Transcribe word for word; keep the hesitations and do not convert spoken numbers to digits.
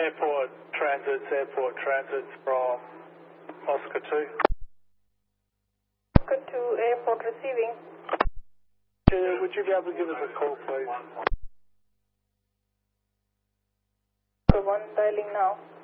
Airport transits, airport transits from Oscar two. Oscar two, airport receiving. Yeah, would you be able to give us a call, please? Oscar one, dialing now.